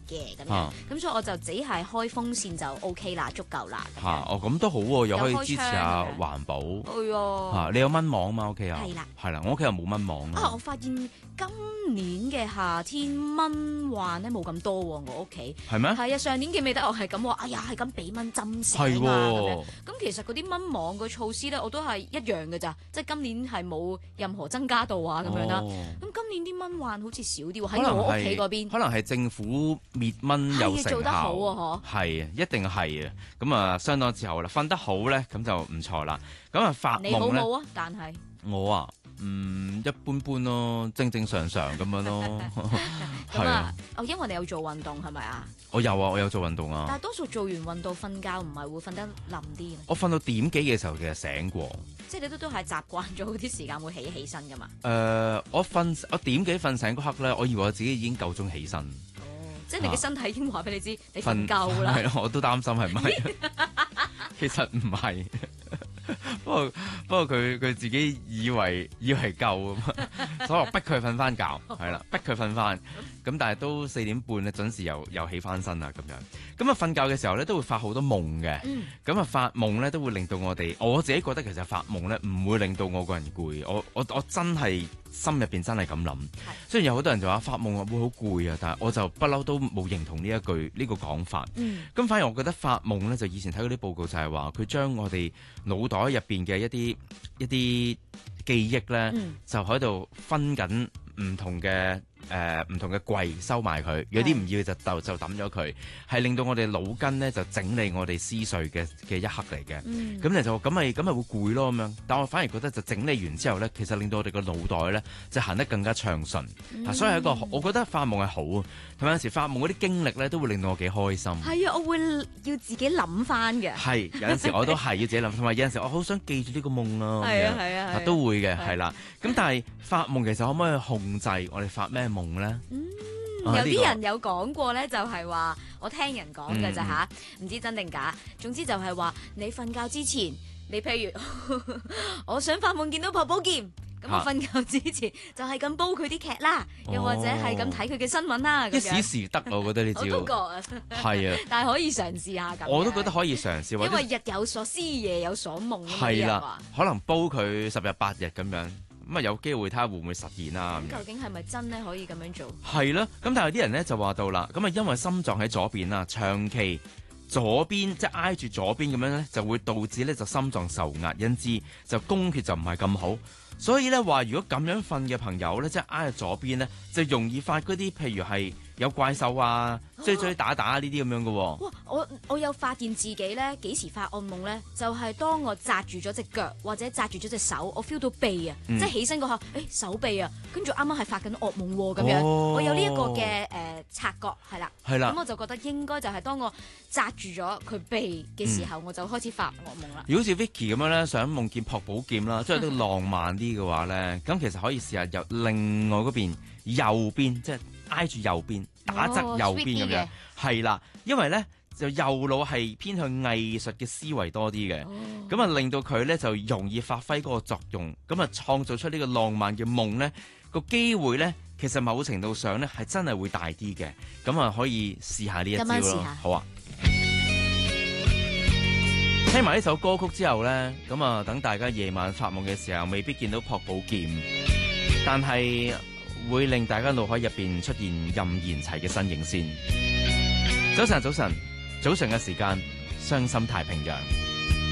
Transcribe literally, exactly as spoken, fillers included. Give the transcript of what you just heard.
嘅咁樣，咁所以我就只係開風扇就 O K 啦，足夠啦。 嚇哦，咁都好喎，又可以支持下環保。 係啊， 嚇你有蚊網嘛？屋企有？ 係啦， 係啦，我屋企又冇蚊網啊！我發現今年嘅夏天蚊患咧冇咁多喎，我屋企係咩？ 係啊，上年記唔記得我係咁話，哎呀係咁俾蚊針醒啊咁樣。咁其實嗰啲蚊網個措施咧，我都係一樣嘅咋，即係今年係冇任何增加到啊咁樣啦。咁今年啲蚊患好似少啲喎，喺我屋企嗰邊。 可能係政府滅蚊有成效， 做得好啊！嗬， 係啊，一定係啊。咁啊，相當之好啦，瞓得好咧，咁就唔錯啦。咁啊，發夢咧， 你好冇啊？但係我啊。嗯，一般般咯，正正常常咁樣咯。 係啊，哦，因為你有做運動係咪啊？ 我有啊，我有做運動啊。 但係多數做完運動瞓覺唔係會瞓得冧啲？ 我瞓到點幾嘅時候其實醒過。 即係你都都係習慣咗嗰啲時間會起起身㗎嘛？ 誒、呃，我瞓我點幾瞓醒嗰刻咧，我以為我自己已經夠鐘起身。 哦，即係你嘅身體已經話俾你知，你瞓夠啦。 係咯，我都擔心係咪？其實唔係。不過不過佢佢自己以為以為夠咁，所以我逼佢瞓翻覺，係啦，逼佢瞓翻。咁但係都四點半咧準時又又起翻身啦咁樣。咁啊瞓覺嘅時候咧都會發好多夢嘅。咁啊發夢咧都會令到我哋，我自己覺得其實發夢咧唔會令到我個人攰。我我我真係心入邊真係咁諗。雖然有好多人就話發夢會好攰啊，但係我就不嬲都冇認同呢一句呢、呢個講法。咁、嗯、反而我覺得發夢咧就以前睇嗰啲報告就係話佢將我哋腦袋入邊嘅一啲一啲記憶咧、嗯、就喺度分緊唔同嘅誒唔同嘅櫃收埋佢，有啲唔要就就就抌咗佢，係令到我哋腦筋咧就整理我哋思緒嘅嘅一刻嚟嘅。咁、嗯、你就咁咪咁咪會攰咯咁樣，但我反而覺得就整理完之後咧，其實令到我哋個腦袋咧就行得更加暢順、嗯。所以係一個我覺得發夢係好，同埋有時發夢嗰啲經歷咧都會令到我幾開心。 係啊，我會要自己諗翻嘅。 係有陣時我都係要自己諗，同埋有陣時我好想記住呢個夢啊。 係啊係啊， 都會嘅係啦。咁但係發夢其實可唔可以控制我哋發咩夢咧？ 嗯，有啲人有講過咧，就係話我聽人講嘅咋吓，唔知真定假。總之就係話你瞓覺之前，你譬如我想發夢見到朴寶劍，咁我瞓覺之前就係咁煲佢啲劇啦，又或者係咁睇佢嘅新聞啦。一時時得， 我覺得呢招。我都覺啊，係啊， 但係可以嘗試下咁。 我都覺得可以嘗試， 因為日有所思，夜有所夢。 係啦，可能煲佢十日八日咁樣。咁啊有機會睇下會唔會實現啦。 咁究竟係咪真咧可以咁樣做？ 係啦，咁但係有啲人咧就話到啦，咁啊因為心臟喺左邊啦，長期左邊即係挨住左邊咁樣咧，就會導致咧就心臟受壓，因之就供血就唔係咁好。所以咧話如果咁樣瞓嘅朋友咧，即係挨喺左邊咧，就容易發嗰啲譬如係有怪獸啊、追追打打呢啲咁樣嘅喎。 哇！我我有發現自己咧幾時發噩夢咧，就係、是、當我紮住咗隻腳或者紮住咗隻手，我 feel 到臂啊，嗯、即係起身嗰下，誒、欸、手臂啊，跟住啱啱係發緊噩夢喎咁樣。哦、我有呢一個嘅誒、呃、察覺係啦，係啦，咁我就覺得應該就係當我紮住咗佢臂嘅時候、嗯，我就開始發噩夢啦。 如果好似 Vicky 咁樣咧，想夢見朴寶劍啦，即係都浪漫啲嘅話咧，咁其實可以試下由另外嗰邊右邊，即係挨住右邊打側右邊咁樣，係、哦、啦，因為咧就右腦係偏向藝術嘅思維多啲嘅，咁、哦、啊令到佢咧就容易發揮嗰個作用，咁啊創造出呢個浪漫嘅夢咧，個機會咧其實某程度上咧係真係會大啲嘅，咁啊可以試下呢一招咯，好啊！聽埋呢首歌曲之後咧，咁啊等大家夜晚發夢嘅時候未必見到朴寶劍，但係會令大家腦海入邊出現任賢齊嘅身影先。早晨，早晨，早晨嘅時間，傷心太平洋。